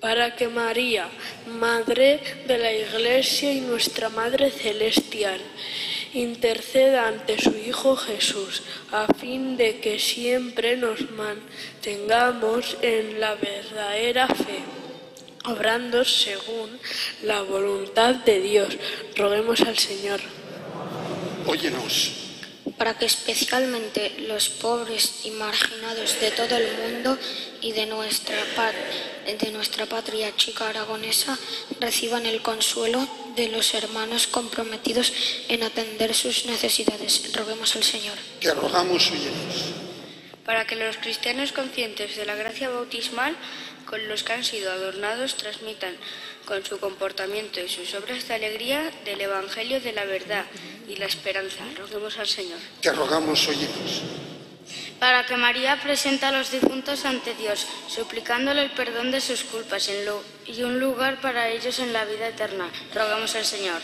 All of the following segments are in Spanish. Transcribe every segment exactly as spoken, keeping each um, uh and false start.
para que María, Madre de la Iglesia y nuestra Madre Celestial, interceda ante su Hijo Jesús, a fin de que siempre nos mantengamos en la verdadera fe, obrando según la voluntad de Dios. Roguemos al Señor. Óyenos. Para que especialmente los pobres y marginados de todo el mundo y de nuestra, pat de nuestra patria chica aragonesa reciban el consuelo de los hermanos comprometidos en atender sus necesidades. Roguemos al Señor. Te rogamos, óyenos. Para que los cristianos conscientes de la gracia bautismal con los que han sido adornados transmitan con su comportamiento y sus obras de alegría del Evangelio de la verdad y la esperanza. Roguemos al Señor. Te rogamos, óyenos. Para que María presente a los difuntos ante Dios, suplicándole el perdón de sus culpas en lo, y un lugar para ellos en la vida eterna. Rogamos al Señor.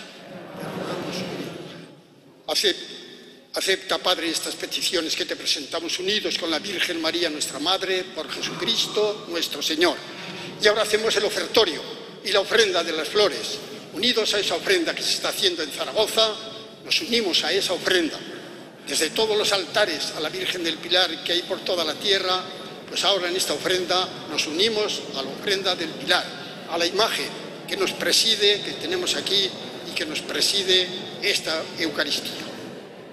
Acepta, acepta, Padre, estas peticiones que te presentamos unidos con la Virgen María, nuestra Madre, por Jesucristo, nuestro Señor. Y ahora hacemos el ofertorio y la ofrenda de las flores. Unidos a esa ofrenda que se está haciendo en Zaragoza, nos unimos a esa ofrenda. Desde todos los altares a la Virgen del Pilar que hay por toda la tierra, pues ahora en esta ofrenda nos unimos a la ofrenda del Pilar, a la imagen que nos preside, que tenemos aquí y que nos preside esta Eucaristía.